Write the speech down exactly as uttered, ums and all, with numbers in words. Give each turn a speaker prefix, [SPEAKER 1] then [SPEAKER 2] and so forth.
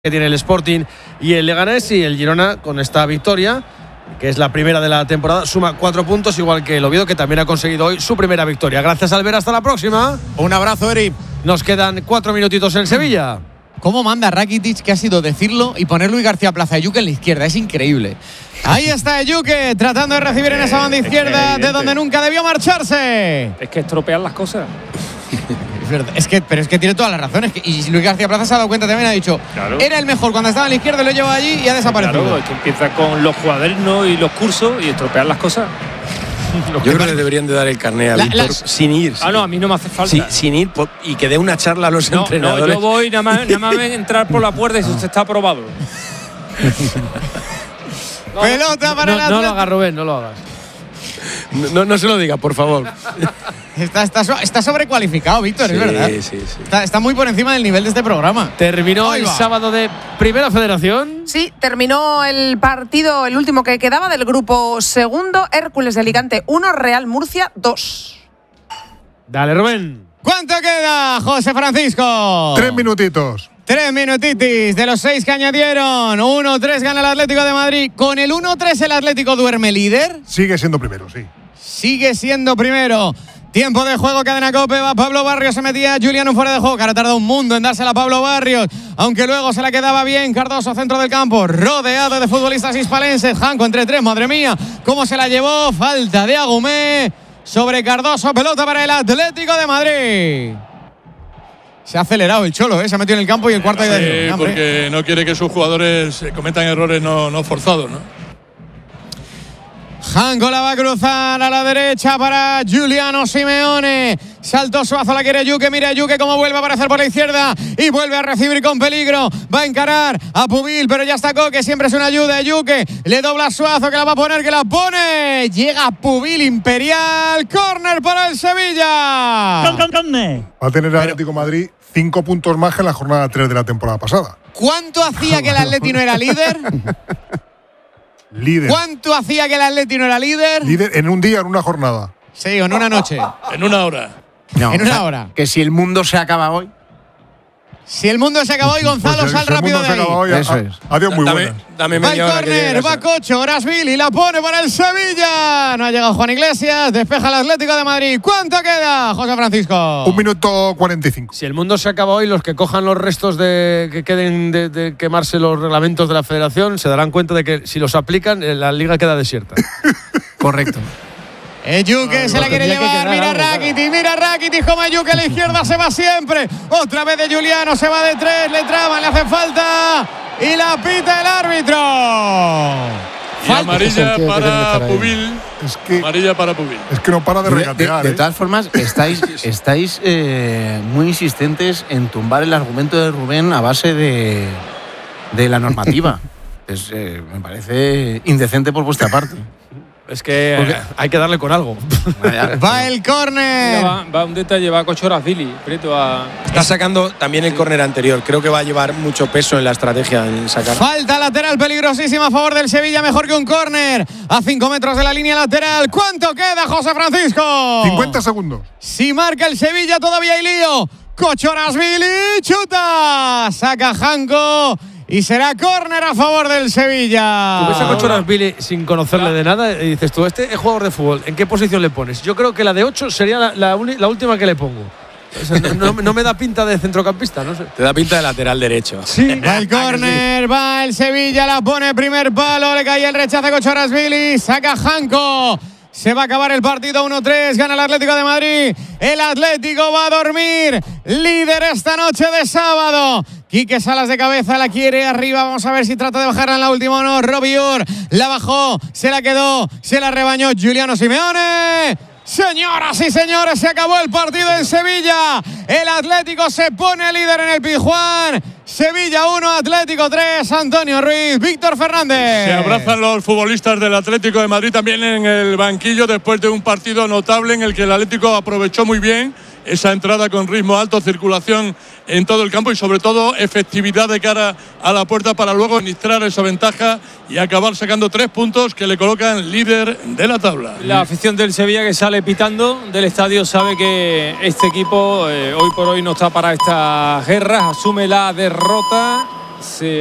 [SPEAKER 1] que tiene el Sporting y el Leganés, y el Girona con esta victoria, que es la primera de la temporada, suma cuatro puntos, igual que el Oviedo, que también ha conseguido hoy su primera victoria. Gracias, Albert, hasta la próxima.
[SPEAKER 2] Un abrazo, Eri.
[SPEAKER 1] Nos quedan cuatro minutitos en Sevilla.
[SPEAKER 3] ¿Cómo manda Rakitic, que ha sido decirlo, y poner Luis García Plaza Yuque en la izquierda? Es increíble.
[SPEAKER 2] Ahí está Yuque, tratando de recibir en esa banda izquierda, de donde nunca debió marcharse.
[SPEAKER 4] Es que estropean las cosas.
[SPEAKER 3] Es verdad, es que, pero es que tiene todas las razones. Y Luis García Plaza se ha dado cuenta también, ha dicho,
[SPEAKER 4] claro,
[SPEAKER 3] era el mejor cuando estaba a la izquierda, lo lleva allí y ha desaparecido.
[SPEAKER 4] Claro, es que empieza con los cuadernos y los cursos y estropean las cosas.
[SPEAKER 5] Yo creo que le deberían de dar el carné a
[SPEAKER 3] La,
[SPEAKER 5] Víctor
[SPEAKER 3] las...
[SPEAKER 5] sin ir.
[SPEAKER 4] Ah, no, a mí no me hace falta.
[SPEAKER 5] Sí, sin ir por, y que dé una charla a los
[SPEAKER 4] no,
[SPEAKER 5] entrenadores.
[SPEAKER 4] No, yo voy, nada más, nada más ven entrar por la puerta y usted está aprobado.
[SPEAKER 2] No, pelota para
[SPEAKER 1] no,
[SPEAKER 2] el
[SPEAKER 1] no lo hagas, Rubén, no lo hagas.
[SPEAKER 5] No, no, no se lo diga, por favor.
[SPEAKER 3] Está, está, está sobrecualificado, Víctor,
[SPEAKER 5] sí,
[SPEAKER 3] es verdad.
[SPEAKER 5] Sí, sí.
[SPEAKER 3] Está, está muy por encima del nivel de este programa.
[SPEAKER 1] Terminó el sábado de Primera Federación.
[SPEAKER 6] Sí, terminó el partido, el último que quedaba del grupo segundo. Hércules de Alicante uno, Real Murcia dos.
[SPEAKER 1] Dale, Rubén.
[SPEAKER 2] ¿Cuánto queda, José Francisco?
[SPEAKER 7] Tres minutitos.
[SPEAKER 2] Tres minutitis de los seis que añadieron. uno tres gana el Atlético de Madrid. ¿Con el uno tres el Atlético duerme líder?
[SPEAKER 7] Sigue siendo primero, sí.
[SPEAKER 2] Sigue siendo primero. Tiempo de juego, cadena COPE, va Pablo Barrios, se metía Juliano fuera de juego, que ahora tarda un mundo en dársela a Pablo Barrios, aunque luego se la quedaba bien. Cardoso, centro del campo, rodeado de futbolistas hispalenses. Janco entre tres, madre mía, cómo se la llevó. Falta de Agumé sobre Cardoso, pelota para el Atlético de Madrid. Se ha acelerado el Cholo, ¿eh? Se ha metido en el campo y el cuarto...
[SPEAKER 8] Sí,
[SPEAKER 2] de...
[SPEAKER 8] porque no quiere que sus jugadores cometan errores no, no forzados, ¿no?
[SPEAKER 2] Janco la va a cruzar a la derecha para Giuliano Simeone. Salto Suazo, la quiere Yuque. Mira Yuque cómo vuelve a aparecer por la izquierda y vuelve a recibir con peligro. Va a encarar a Pubil, pero ya está Coque. Siempre es una ayuda. Yuque le dobla a Suazo, que la va a poner, que la pone. Llega Pubil Imperial. Córner para el Sevilla.
[SPEAKER 7] Va a tener el Atlético Madrid cinco puntos más que en la jornada tres de la temporada pasada.
[SPEAKER 2] ¿Cuánto hacía que el Atleti no era líder?
[SPEAKER 7] Líder.
[SPEAKER 2] ¿Cuánto hacía que el Atleti no era líder?
[SPEAKER 7] Líder en un día, en una jornada.
[SPEAKER 2] Sí, o en una noche.
[SPEAKER 8] En una hora.
[SPEAKER 2] No, en una o sea, hora.
[SPEAKER 5] Que si el mundo se acaba hoy.
[SPEAKER 2] Si el mundo se acabó hoy, Gonzalo,
[SPEAKER 7] pues
[SPEAKER 2] sal rápido de ahí.
[SPEAKER 7] Hoy,
[SPEAKER 5] Eso
[SPEAKER 7] a,
[SPEAKER 5] es.
[SPEAKER 7] Adiós, muy
[SPEAKER 5] dame,
[SPEAKER 7] buenas.
[SPEAKER 5] Dame
[SPEAKER 2] va
[SPEAKER 5] media
[SPEAKER 2] el
[SPEAKER 5] hora
[SPEAKER 2] córner, va Cocho, Orasvili, la pone para el Sevilla. No ha llegado Juan Iglesias, despeja el Atlético de Madrid. ¿Cuánto queda, José Francisco?
[SPEAKER 7] Un minuto cuarenta y cinco.
[SPEAKER 1] Si el mundo se acaba hoy, los que cojan los restos de que queden de, de quemarse los reglamentos de la Federación se darán cuenta de que si los aplican, la liga queda desierta.
[SPEAKER 3] Correcto.
[SPEAKER 2] Yuque se la quiere llevar, mira Rakitic, mira Rakitic como Yuque a la izquierda se va siempre. Otra vez de Giuliano, se va de tres, le traban, le hace falta y la pita el árbitro.
[SPEAKER 8] Y amarilla para Pubil.
[SPEAKER 7] Es que,
[SPEAKER 8] amarilla para Pubil.
[SPEAKER 7] Es que no para de regatear.
[SPEAKER 5] De, de, de
[SPEAKER 7] ¿eh?
[SPEAKER 5] todas formas, estáis, estáis eh, muy insistentes en tumbar el argumento de Rubén a base de, de la normativa. Es, eh, me parece indecente por vuestra parte.
[SPEAKER 1] Es que Porque hay que darle con algo.
[SPEAKER 2] Va el córner.
[SPEAKER 4] Va, va un detalle, va Cocho Orasvili. Prieto a...
[SPEAKER 5] Está sacando también el córner anterior. Creo que va a llevar mucho peso en la estrategia en sacar.
[SPEAKER 2] Falta lateral peligrosísima a favor del Sevilla, mejor que un córner. A cinco metros de la línea lateral. ¿Cuánto queda, José Francisco?
[SPEAKER 7] cincuenta segundos.
[SPEAKER 2] Si marca el Sevilla, todavía hay lío. Cocho Orasvili, chuta. Saca Janco. Y será córner a favor del Sevilla.
[SPEAKER 1] Tú ves a Cocho Orasvili sin conocerle de nada y dices tú, este es jugador de fútbol, ¿en qué posición le pones? Yo creo que la de ocho sería la, la, la última que le pongo. O sea, no, no, no me da pinta de centrocampista, no sé.
[SPEAKER 5] Te da pinta de lateral derecho.
[SPEAKER 2] Sí. Va el córner, va el Sevilla, la pone primer palo, le cae el rechazo a Cocho Orasvili, saca Janco. Se va a acabar el partido uno tres, gana el Atlético de Madrid. El Atlético va a dormir, líder esta noche de sábado. Quique Salas de cabeza, la quiere arriba, vamos a ver si trata de bajarla en la última o no. Robiur la bajó, se la quedó, se la rebañó Giuliano Simeone. Señoras y señores, se acabó el partido en Sevilla. El Atlético se pone líder en el Pizjuán. Sevilla uno, Atlético tres, Antonio Ruiz, Víctor Fernández.
[SPEAKER 8] Se abrazan los futbolistas del Atlético de Madrid también en el banquillo después de un partido notable en el que el Atlético aprovechó muy bien esa entrada con ritmo alto, circulación en todo el campo y sobre todo efectividad de cara a la puerta para luego administrar esa ventaja y acabar sacando tres puntos que le colocan líder de la tabla.
[SPEAKER 4] La afición del Sevilla que sale pitando del estadio sabe que este equipo eh, hoy por hoy no está para estas guerras, asume la derrota se